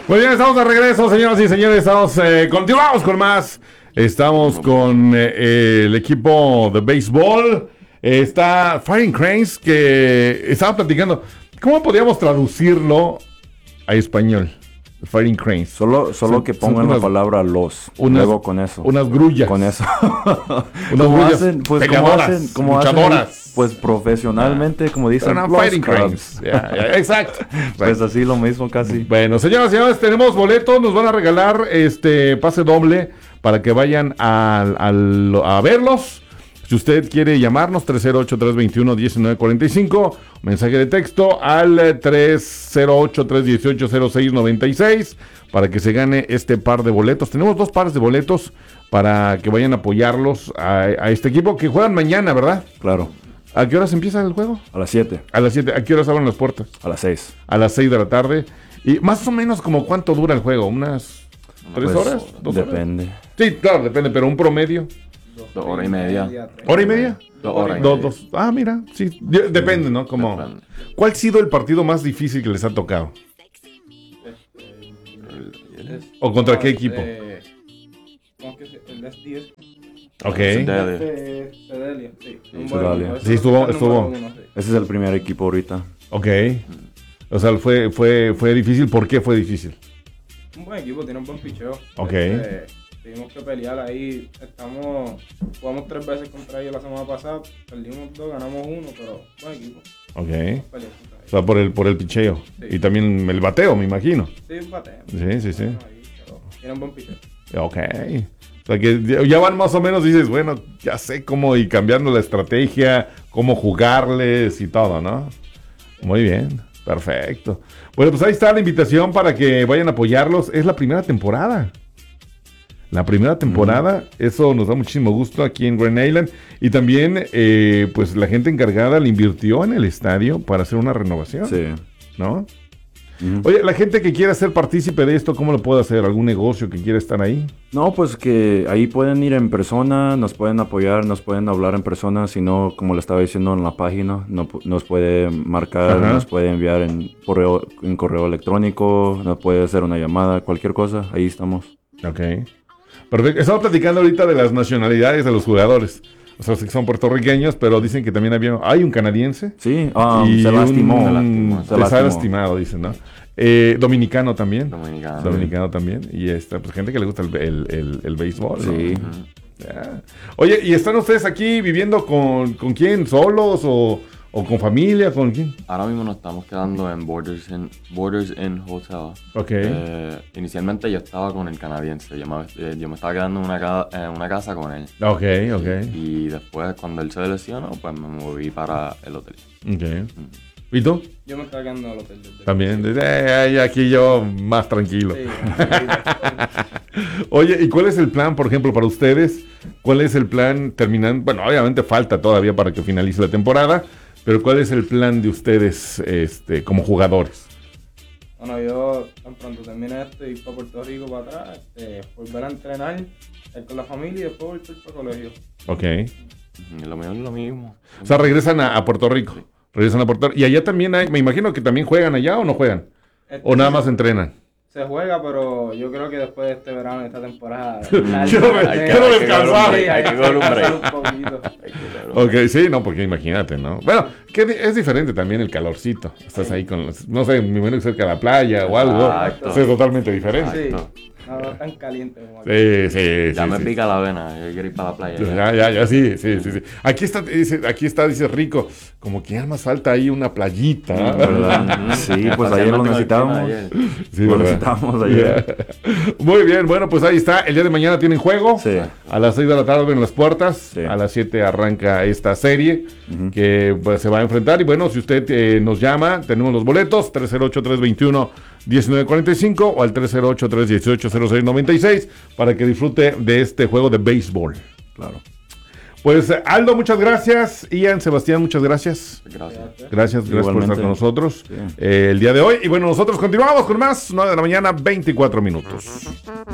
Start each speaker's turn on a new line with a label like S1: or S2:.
S1: Muy bien, estamos de regreso, señoras y señores. Continuamos con más. Estamos con el equipo de béisbol. Está Fighting Cranes, que estaba platicando. ¿Cómo podríamos traducirlo a español? Fighting Cranes.
S2: Solo que pongan la palabra los. Luego con eso.
S1: Unas grullas.
S2: Con eso.
S1: Unas grullas
S2: peleadoras,
S1: luchadoras.
S2: Hacen, pues profesionalmente, como dicen.
S1: Fighting Cranes. Exacto.
S2: Pues así lo mismo casi.
S1: Bueno, señoras y señores, tenemos boletos. Nos van a regalar pase doble para que vayan a verlos. Si usted quiere llamarnos, 308-321-1945, mensaje de texto al 308-318-0696 para que se gane este par de boletos. Tenemos 2 pares de boletos para que vayan a apoyarlos a este equipo que juegan mañana, ¿verdad?
S2: Claro.
S1: ¿A qué horas empieza el juego?
S2: A las 7.
S1: A las 7. ¿A qué horas abren las puertas?
S2: A las 6.
S1: A las 6 de la tarde. Y más o menos, como ¿cuánto dura el juego? ¿Unas 3 horas? 2 horas?
S2: Depende.
S1: Sí, claro, depende, pero un promedio.
S3: 2 horas y media.
S1: ¿Hora y media?
S3: 2 horas y
S1: media.
S3: media.
S1: Ah, mira, sí. Depende, ¿no? Como,
S3: Depende.
S1: ¿cuál ha sido el partido más difícil que les ha tocado? ¿O contra qué equipo?
S4: ¿Cómo que el S10?
S1: Ok.
S4: Sedalia, sí.
S2: Sedalia.
S1: Sí, estuvo.
S2: Ese es el primer equipo ahorita.
S1: Ok. O sea, fue difícil. ¿Por qué fue difícil?
S4: Un buen equipo, tiene un buen picheo.
S1: Ok.
S4: Tuvimos que pelear ahí. Jugamos 3 veces contra ellos la semana pasada. Perdimos 2, ganamos 1, pero buen equipo.
S1: Ok.
S4: Peleamos contra
S1: O
S4: ellos.
S1: sea, por el picheo.
S4: Sí.
S1: Y también el bateo, me imagino.
S4: Sí, bateamos.
S1: Sí.
S4: Ahí, pero tiene un buen picheo.
S1: Ok. O sea, que ya van más o menos, dices, bueno, ya sé cómo ir cambiando la estrategia, cómo jugarles y todo, ¿no? Muy bien, perfecto. Bueno, pues ahí está la invitación para que vayan a apoyarlos. Es la primera temporada. Eso nos da muchísimo gusto aquí en Grand Island. Y también, pues la gente encargada le invirtió en el estadio para hacer una renovación.
S2: Sí.
S1: ¿No? Oye, la gente que quiera ser partícipe de esto, ¿cómo lo puede hacer? ¿Algún negocio que quiera estar ahí?
S2: No, pues que ahí pueden ir en persona, nos pueden apoyar, nos pueden hablar en persona, si no, como le estaba diciendo en la página, nos puede marcar,
S1: Ajá.
S2: nos puede enviar en correo electrónico, nos puede hacer una llamada, cualquier cosa, ahí estamos.
S1: Ok. Perfecto. Estamos platicando ahorita de las nacionalidades de los jugadores. O sea, que son puertorriqueños, pero dicen que también hay un canadiense.
S2: Sí,
S1: Y
S2: se lastimó.
S1: se ha lastimado, dicen, ¿no? Dominicano también. Dominicano también. Y pues gente que le gusta el béisbol, ¿no?
S2: Sí.
S1: Ya. Oye, ¿y están ustedes aquí viviendo con quién? ¿Solos o con familia? ¿Con quién?
S3: Ahora mismo nos estamos quedando en Borders Inn Hotel.
S1: Ok.
S3: Inicialmente yo estaba con el canadiense. Yo me estaba quedando en una casa con él.
S1: Ok.
S3: Y después, cuando él se lesionó, pues me moví para el hotel.
S1: Ok. ¿Y tú?
S4: Yo me estaba quedando al hotel.
S1: También. Aquí yo más tranquilo.
S4: Sí,
S1: Oye, ¿y cuál es el plan, por ejemplo, para ustedes? ¿Cuál es el plan terminando? Bueno, obviamente falta todavía para que finalice la temporada, pero ¿cuál es el plan de ustedes como jugadores?
S4: Bueno, yo tan pronto termine esto, ir para Puerto Rico para atrás, volver a entrenar, estar con la familia y después volver para el colegio.
S1: Ok.
S3: Lo mío es lo mismo.
S1: O sea, regresan a Puerto Rico.
S3: Sí.
S1: Regresan a Puerto Rico. Y allá también me imagino que también juegan allá o no juegan. ¿O nada más entrenan?
S4: Se juega, pero yo creo que después de este verano, de esta temporada...
S1: Quiero descansar.
S3: Hay que coger un break.
S4: un poquito.
S1: Ok, sí, no, porque imagínate, ¿no? Bueno, es diferente también el calorcito. Estás ahí con no sé, me imagino que cerca de la playa o algo.
S3: Exacto.
S1: Es totalmente diferente.
S4: Sí, no tan caliente como aquí.
S1: Sí.
S3: Ya me pica la vena. Yo quiero ir para la playa.
S1: Ya, sí. Aquí está, dice Rico, como que ya más falta ahí una playita, ¿verdad?
S2: Sí, pues ayer lo necesitábamos.
S1: Sí,
S2: Lo
S1: ¿verdad?
S2: necesitábamos ayer.
S1: Muy bien, bueno, pues ahí está. El día de mañana tienen juego.
S2: Sí.
S1: A las 6 de la tarde abren las puertas.
S2: Sí.
S1: A las 7 arranca esta serie que pues, se va a enfrentar. Y bueno, si usted nos llama, tenemos los boletos, 308-321-1945 o al 308-318-0696 para que disfrute de este juego de béisbol.
S2: Claro.
S1: Pues Aldo, muchas gracias. Ian, Sebastián, muchas gracias. Gracias por
S2: Igualmente.
S1: estar con nosotros
S2: Sí.
S1: el día de hoy. Y bueno, nosotros continuamos con más, 9 de la mañana, 24 minutos.